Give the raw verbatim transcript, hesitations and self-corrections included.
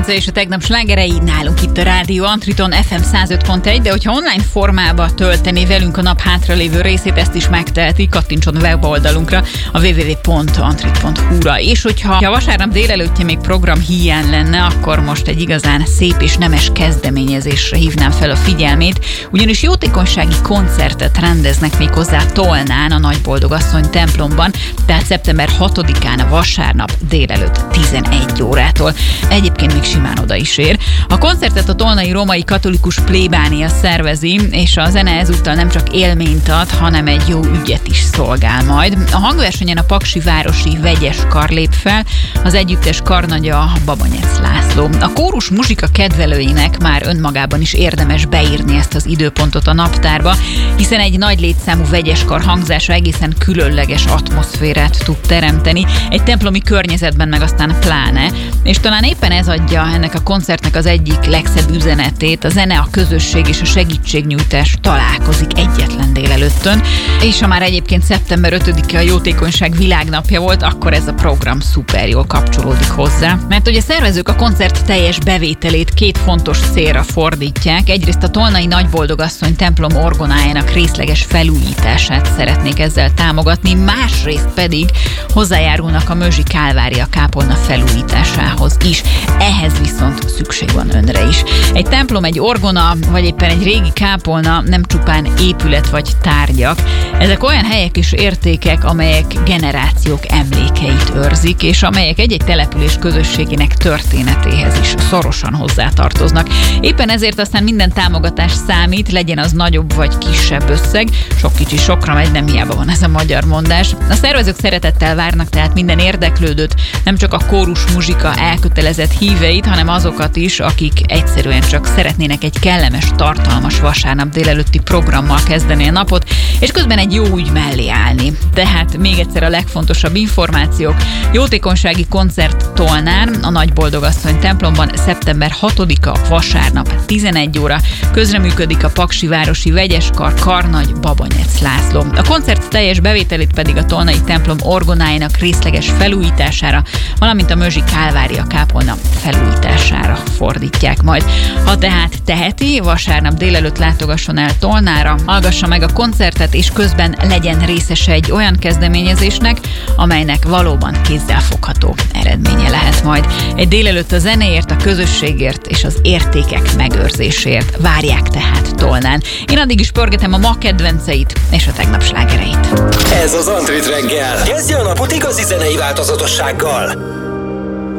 És a tegnap slágerei nálunk itt a Rádió Antriton ef em száz öt pont egy, de hogyha online formába töltené velünk a nap hátralévő részét, ezt is megteheti, kattintson a weboldalunkra, a double-u double-u double-u pont antrit pont hu-ra. És hogyha a vasárnap délelőttje még program hiány lenne, akkor most egy igazán szép és nemes kezdeményezésre hívnám fel a figyelmét, ugyanis jótékonysági koncertet rendeznek még hozzá Tolnán, a Nagyboldogasszony templomban, tehát szeptember hatodikán, a vasárnap délelőtt tizenegy órától. Egyébként még simán oda is ér. A koncertet a tolnai római katolikus plébánia szervezi, és a zene ezúttal nem csak élményt ad, hanem egy jó ügyet is szolgál majd. A hangversenyen a Paksi Városi Vegyes Kar lép fel, az együttes karnagya Babonyec László. A kórus muzsika kedvelőinek már önmagában is érdemes beírni ezt az időpontot a naptárba, hiszen egy nagy létszámú vegyes kar hangzása egészen különleges atmoszférát tud teremteni, egy templomi környezetben meg aztán pláne, és talán éppen ez adja ennek a koncertnek az egyik legszebb üzenetét. A zene, a közösség és a segítségnyújtás találkozik egyetlen délelőttön, és ha már egyébként szeptember ötödike a jótékonyság világnapja volt, akkor ez a program szuper jól kapcsolódik hozzá, mert hogy a szervezők a koncert teljes bevételét két fontos célra fordítják. Egyrészt a tolnai Nagyboldogasszony templom orgonájának részleges felújítását szeretnék ezzel támogatni, másrészt pedig hozzájárulnak a Mözsi Kálvária kápolna felújításához is. Ehhez viszont szükség van önre is. Egy templom, egy orgona, vagy éppen egy régi kápolna nem csupán épület vagy tárgyak. Ezek olyan helyek és értékek, amelyek generációk emlékeit őrzik, és amelyek egy-egy település közösségének történetéhez is szorosan hozzátartoznak. Éppen ezért aztán minden támogatás számít, legyen az nagyobb vagy kisebb összeg. Sok kicsi sokra megy, nem hiába van ez a magyar mondás. A szervezők szeretettel várnak tehát minden érdeklődőt, nem csak a kórus muzsika elkötelezett híveit, hanem azokat is, akik egyszerűen csak szeretnének egy kellemes, tartalmas vasárnap délelőtti programmal kezdeni a napot, és közben egy jó ügy mellé állni. Tehát még egyszer a legfontosabb információk: jótékonysági koncert Tolnán, a Nagyboldogasszony templomban szeptember hatodika, vasárnap tizenegy óra, közreműködik a Paksi Városi Vegyes Kar, karnagy Babonyec László. A koncert teljes bevételét pedig a tolnai templom orgonájának részleges felújítására, valamint a Mözsi Kálvária kápolna felújítására fordítják majd. Ha tehát teheti, vasárnap délelőtt látogasson el Tolnára, hallgassa meg a koncertet, és közben legyen részese egy olyan kezdeményezésnek, amelynek valóban kézzelfogható eredménye lehet majd. Egy délelőtt a zenéért, a közösségért és az értékek megőrzéséért várják tehát Tolnán. Én addig is pörgetem a ma kedvenceit és a tegnap slágereit. Ez az Antrit reggel. Kezdje a napot igazi zenei változatossággal.